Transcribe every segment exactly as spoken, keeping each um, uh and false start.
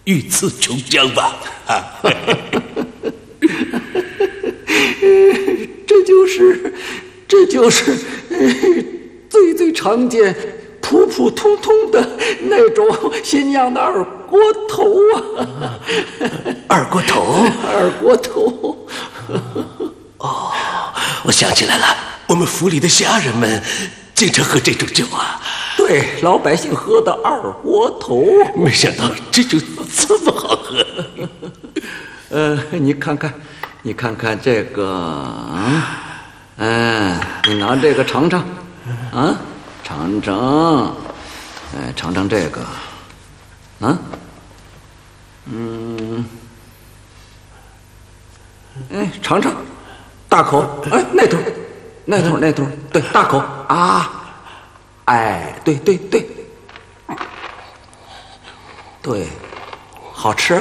御赐琼浆吧。啊， 这就是这就是最最常见、普普通通的那种新娘的二锅头啊！ 二锅头， 二锅头。 哦，我想起来了，我们府里的下人们经常喝这种酒啊。 对，老百姓喝的二锅头。 没想到这酒这么好喝。 呃，你看看，你看看这个啊，哎，你拿这个尝尝，啊，尝尝，哎，尝尝这个，啊，嗯，哎，尝尝，大口，哎，那头，那头，那头，对，大口啊，哎，对对对，对，好吃。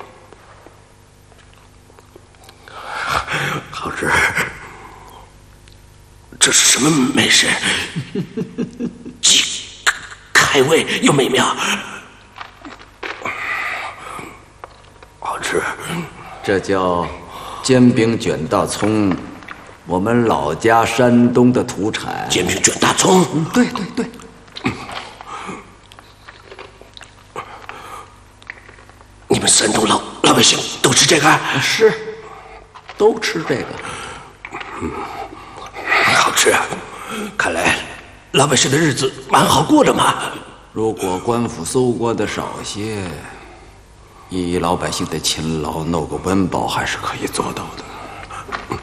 好吃，这是什么美食？既开胃又美妙，好吃。 这叫煎饼卷大葱，我们老家山东的土产。 煎饼卷大葱， 嗯，对对对。 你们山东老老百姓都吃这个？ 是。都吃这个， 嗯，好吃啊！看来老百姓的日子蛮好过的嘛。 如果官府搜刮的少些，以老百姓的勤劳，弄个温饱还是可以做到的。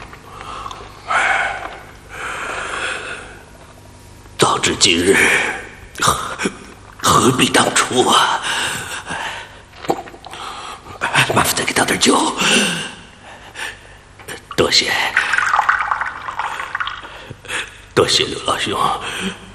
早知今日，何何必当初啊！麻烦再给倒点酒。多谢，多谢刘老兄。